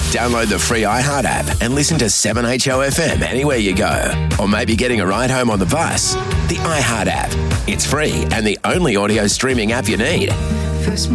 Download the free iHeart app and listen to 7HOFM anywhere you go. Or maybe getting a ride home on the bus. The iHeart app. It's free and the only audio streaming app you need. First